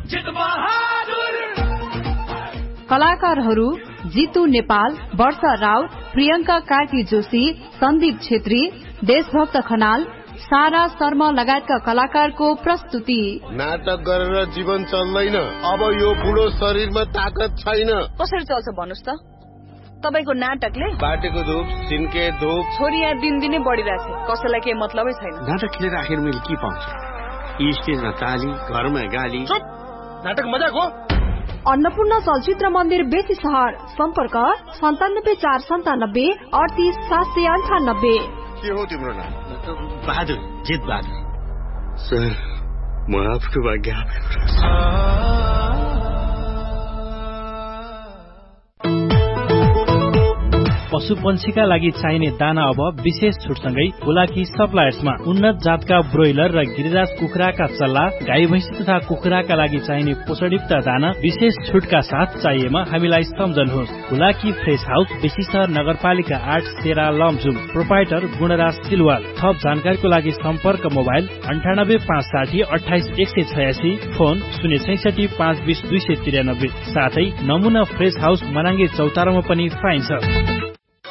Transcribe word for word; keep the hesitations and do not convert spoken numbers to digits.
कलाकारहरू जितु नेपाल, वर्ष राउत, प्रियंका कार्की जोशी, सन्दीप छेत्री, देशभक्त खनाल, सारा शर्मा लगायतका कलाकारको प्रस्तुति। नाटक गरेर जीवन चल्दैन, अब यो बुढो शरीरमा ताकत छैन। कसरी चल्छ भन्नुस् त? तपाईको नाटकले बाटेको धूप सिन्के धूप छोरी यहाँ दिनदिनै बढिरहेछ, कसैलाई केही मतलबै छैन। नाटक खेलेर आखिर मैले के पाउँछ? यी स्टेजमा ताली, घरमा गाली। नाटक मजाक हो। अन्नपूर्ण चलचित्र मन्दिर बेसी सहर, सम्पर्क सन्तानब्बे चार सन्तानब्बे अडतिस सात सय अन्ठानब्बे। के हो तिम्रो नाम? बहादुर, जित बहादुर। सर, म आफ्नो भाग्य पशु पंक्षीका लागि चाहिने दाना अब विशेष छुटसँगै हुलाकी सप्लायर्समा उन्नत जातका ब्रोइलर र गिरिराज कुखुराका चल्ला, गाई भैँसी तथा कुखुराका लागि चाहिने पोषणयुक्त दाना विशेष छुटका साथ चाहिएमा हामीलाई सम्झनुहोस्। हुलाकी फ्रेश हाउस, बेसी सहर, नगरपालिका आठ, सेरा, लमजुम। प्रोपाइटर गुणराज सिलवाल। थप जानकारीको लागि सम्पर्क मोबाइल अन्ठानब्बे पाँच साठी अठाइस एक सय छयासी, फोन शून्य छैसठी पाँच बिस दुई सय त्रियानब्बे। साथै नमुना फ्रेश हाउस मनाङ्गे चौतारामा पनि पाइन्छ।